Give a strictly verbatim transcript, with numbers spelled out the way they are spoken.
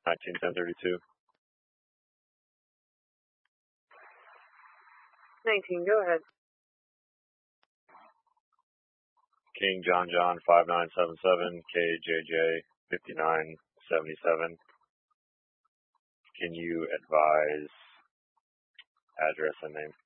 nineteen ten thirty-two. nineteen, go ahead. King John John five nine seven seven, K J J fifty-nine seventy-seven. Can you advise address and name?